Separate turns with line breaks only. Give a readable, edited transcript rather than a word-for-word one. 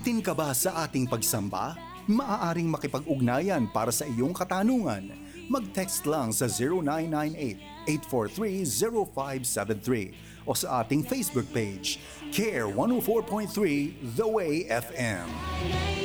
Bitin ka ba sa ating pagsamba? Maaaring makipag-ugnayan para sa iyong katanungan. Mag-text lang sa 0998-843-0573 o sa ating Facebook page, Care 104.3 The Way FM.